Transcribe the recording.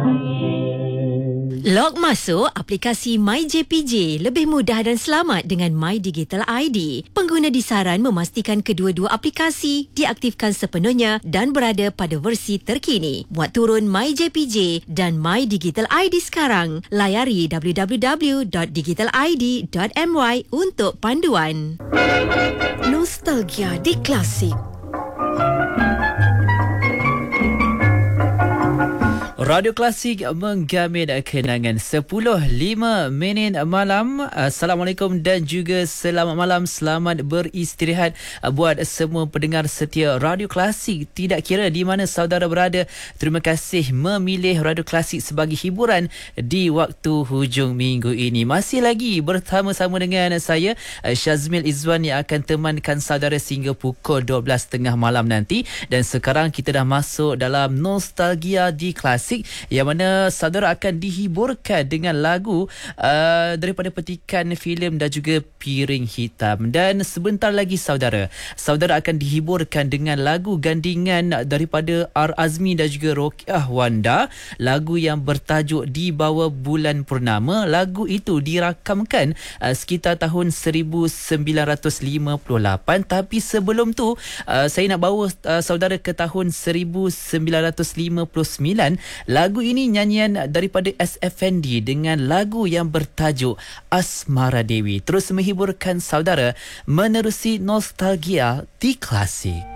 Log masuk aplikasi MyJPJ lebih mudah dan selamat dengan My Digital ID. Pengguna disaran memastikan kedua-dua aplikasi diaktifkan sepenuhnya dan berada pada versi terkini. Buat turun MyJPJ dan My Digital ID sekarang. Layari www.digitalid.my untuk panduan. Nostalgia di Klasik. Radio Klasik menggamit kenangan 10.05 malam. Assalamualaikum dan juga selamat malam. Selamat beristirahat buat semua pendengar setia Radio Klasik. Tidak kira di mana saudara berada, terima kasih memilih Radio Klasik sebagai hiburan di waktu hujung minggu ini. Masih lagi bersama-sama dengan saya, Syazmil Izwan, yang akan temankan saudara sehingga pukul 12.30 malam nanti. Dan sekarang kita dah masuk dalam Nostalgia di Klasik, yang mana saudara akan dihiburkan dengan lagu daripada petikan filem dan juga Piring Hitam. Dan sebentar lagi saudara akan dihiburkan dengan lagu gandingan daripada R. Azmi dan juga Rokiah Wanda, lagu yang bertajuk Di Bawah Bulan Purnama. Lagu itu dirakamkan sekitar tahun 1958, tapi sebelum tu saya nak bawa saudara ke tahun 1959. Lagu ini nyanyian daripada S. Effendi dengan lagu yang bertajuk Asmara Dewi. Terus menghiburkan saudara menerusi Nostalgia di Klasik.